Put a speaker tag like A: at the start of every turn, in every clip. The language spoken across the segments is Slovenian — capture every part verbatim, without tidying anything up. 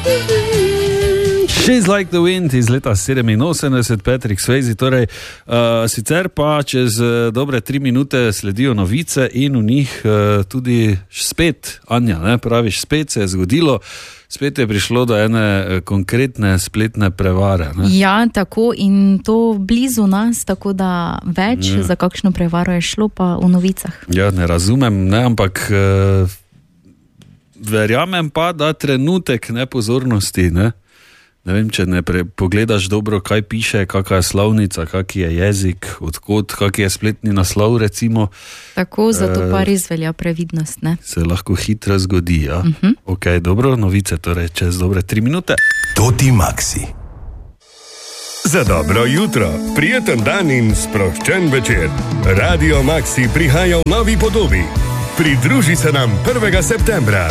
A: She's Like the Wind iz leta sedeminosemdeset, Patrick Swayze. Torej, uh, sicer pa čez uh, dobre tri minute sledijo novice in v njih uh, tudi spet, Anja, ne, praviš, spet se je zgodilo, spet je prišlo do ene uh, konkretne spletne prevare. Ne?
B: Ja, tako, in to blizu nas, tako da več ja. Za kakšno prevaro je šlo pa v novicah. Ja,
A: ne razumem, ne, ampak uh, verjamem pa, da trenutek nepozornosti, ne, Ne vem, če ne pre, pogledaš dobro, kaj piše, kakva je slovnica, kak je jezik, odkot, kak je spletni naslov, recimo.
B: Tako, zato pa res velja previdnost, ne?
A: Se lahko hitro zgodi, ja.
B: Uh-huh.
A: Ok, dobro, novice, torej čez dobre tri minute.
C: Toti Maxi. Za dobro jutro, prijeten dan in sproščen večer. Radio Maxi prihaja v novi podobi. Pridruži se nam prvega septembra.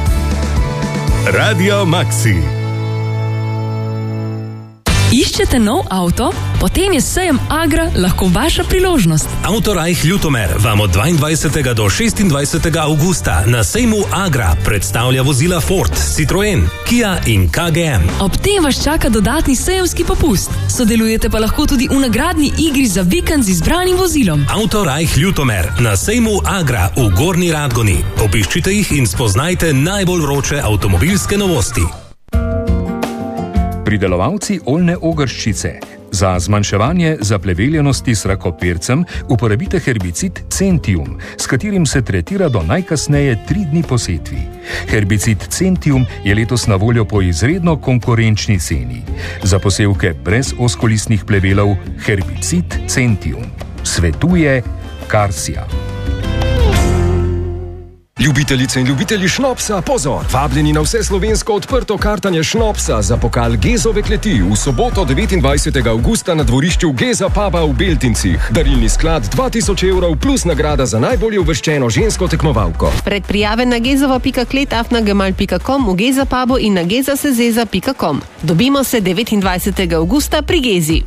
C: Radio Maxi.
D: Iščete nov avto? Potem je sejem Agra lahko vaša priložnost.
E: Autorajh Ljutomer vam od dvaindvajsetega do šestindvajsetega avgusta na sejmu Agra predstavlja vozila Ford, Citroen, Kia in K G M.
D: Ob tem vas čaka dodatni sejemski popust. Sodelujete pa lahko tudi v nagradni igri za vikend z izbranim vozilom.
E: Autorajh Ljutomer na sejmu Agra v Gornji Radgoni. Obiščite jih in spoznajte najbolj vroče avtomobilske novosti.
F: Pridelovalci oljne ogrščice. Za zmanjševanje zapleveljenosti s rakopircem uporabite herbicid Centium, s katerim se tretira do najkasneje tri dni po setvi. Herbicid Centium je letos na voljo po izredno konkurenčni ceni. Za posevke brez ozkolistnih plevelov herbicid Centium. Svetuje Karsija.
G: Ljubitelice in ljubitelji šnopsa, pozor! Vabljeni na vse slovensko odprto kartanje šnopsa za pokal Gezove kleti v soboto devetindvajsetega avgusta na dvorišču Geza puba v Beltincih. Darilni sklad dva tisoč evrov plus nagrada za najbolje uvrščeno žensko tekmovalko.
H: Predprijave na gezova pika klet afna gmail pika com, v Geza pubu in na gezasezeza pika com. Dobimo se devetindvajsetega avgusta pri Gezi.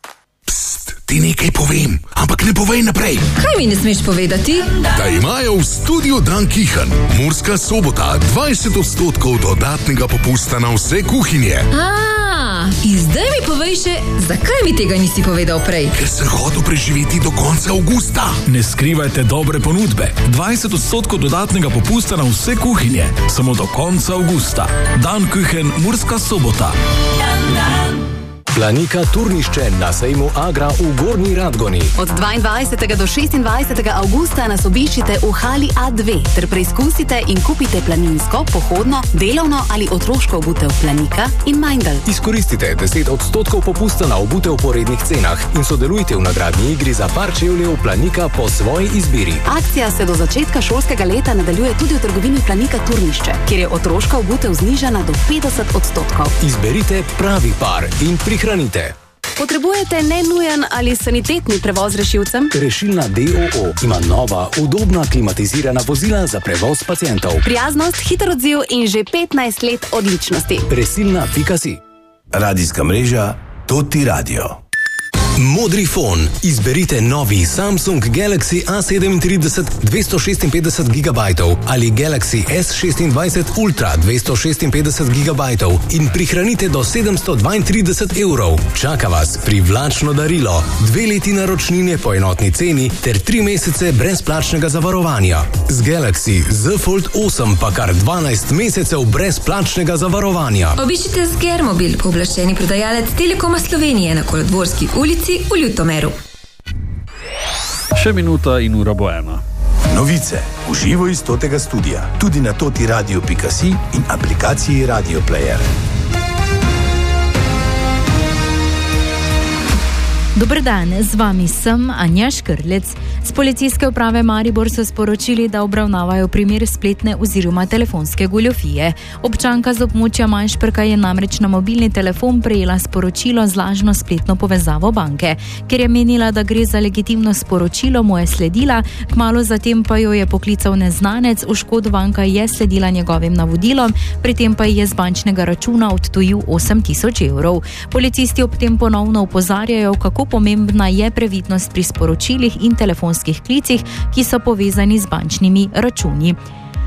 C: Ti nekaj povem, ampak ne povej naprej.
D: Kaj mi ne smeš povedati?
C: Da imajo v studiu Dan Kihan, Murska Sobota, dvajset odstotkov dodatnega popusta na vse kuhinje.
D: A, in zdaj mi povej še, zakaj mi tega nisi povedal prej?
C: Ker sem hotel preživeti do konca avgusta.
I: Ne skrivajte dobre ponudbe. dvajset odstotkov dodatnega popusta na vse kuhinje. Samo do konca avgusta. Dan Kihan, Murska Sobota. Dan, dan.
J: Planika Turnišče na sejmu Agra v Gornji Radgoni.
K: Od dvaindvajsetega do šestindvajsetega avgusta nas obiščite v hali A dve ter preizkusite in kupite planinsko, pohodno, delovno ali otroško obutev Planika in Mindel.
J: Izkoristite deset odstotkov popusta na obutev po rednih cenah in sodelujte v nagradni igri za par čevljev Planika po svoji izbiri.
K: Akcija se do začetka šolskega leta nadaljuje tudi v trgovini Planika Turnišče, kjer je otroška obutev znižana do petdeset odstotkov.
J: Izberite pravi par in prihranite. Hranite.
K: Potrebujete nenujen ali sanitetni prevoz rešilcem?
J: Rešilna D O O ima nova, udobna, klimatizirana vozila za prevoz pacientov.
K: Prijaznost, hiter odziv in že petnajst let odličnosti.
J: Rešilna pika si.
C: Radijska mreža Toti Radio.
E: Modrifon. Izberite novi Samsung Galaxy A sedemintrideset dvesto šestinpetdeset gigabajtov ali Galaxy S šestindvajset Ultra dvesto šestinpetdeset gigabajtov in prihranite do sedemsto dvaintrideset evrov. Čaka vas privlačno darilo, dve leti naročnine po enotni ceni ter tri mesece brezplačnega zavarovanja. Z Galaxy Z Fold osem pa kar dvanajst mesecev brezplačnega zavarovanja.
D: Obiščite Sgermobil, pooblaščeni prodajalec Telekoma Slovenije na Kolodvorski ulici v Ljutomeru.
A: Še minuta in ura bo ena.
C: Novice v živo iz totega studia, tudi na toti radio pika si in aplikaciji Radio Player.
B: Dober dan, z vami sem Anja Škrlec. Z policijske uprave Maribor so sporočili, da obravnavajo primer spletne oziroma telefonske goljofije. Občanka z območja Majšperka je namreč na mobilni telefon prejela sporočilo z lažno spletno povezavo banke. Ker je menila, da gre za legitimno sporočilo, mu je sledila, kmalu zatem pa jo je poklical neznanec, oškodovanka je sledila njegovim navodilom, pri tem pa je z bančnega računa odtujil osem tisoč evrov. Policisti ob tem ponovno opozarjajo, kako pomembna je previdnost pri sporočilih in telefonskih klicih, ki so povezani z bančnimi računi.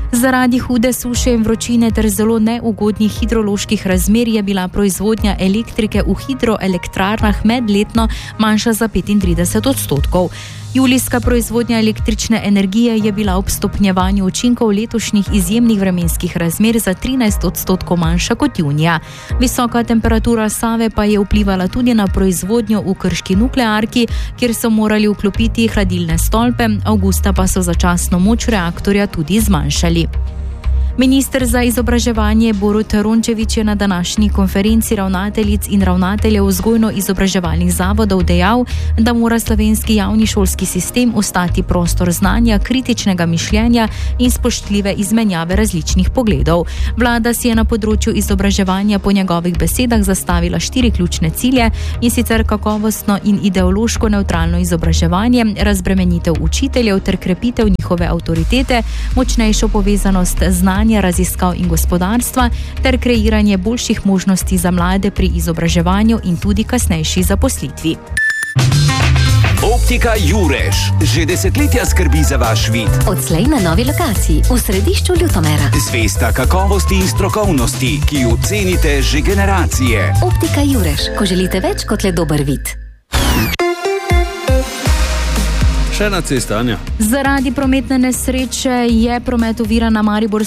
B: Zaradi hude suše in vročine ter zelo neugodnih hidroloških razmer je bila proizvodnja elektrike v hidroelektrarnah medletno manjša za petintrideset odstotkov. Julijska proizvodnja električne energije je bila ob stopnjevanju učinkov letošnjih izjemnih vremenskih razmer za trinajst odstotkov manjša kot junija. Visoka temperatura Save pa je vplivala tudi na proizvodnjo v krški nuklearki, kjer so morali vklopiti hladilne stolpe, avgusta pa so začasno moč reaktorja tudi zmanjšali. Minister za izobraževanje Borut Rončević je na današnji konferenci ravnateljic in ravnateljev vzgojno-izobraževalnih zavodov dejal, da mora slovenski javni šolski sistem ostati prostor znanja, kritičnega mišljenja in spoštljive izmenjave različnih pogledov. Vlada si je na področju izobraževanja po njegovih besedah zastavila štiri ključne cilje, in sicer kakovostno in ideološko nevtralno izobraževanje, razbremenitev učiteljev ter krepitev njihove avtoritete, močnejšo povezanost znanja, raziskav in gospodarstva ter kreiranje boljših možnosti za mlade pri izobraževanju in tudi kasnejši zaposlitvi.
L: Optika Jurež že desetletja skrbi za vaš vid.
M: Odslej na novi lokaciji v središču Ljutomera.
L: Zvesta kakovosti in strokovnosti, ki jo cenite že generacije.
M: Optika Jurež, ko želite več kot le dober vid.
A: Še ena cesta, Anja.
B: Zaradi prometne nesreče je promet oviran na Mariborski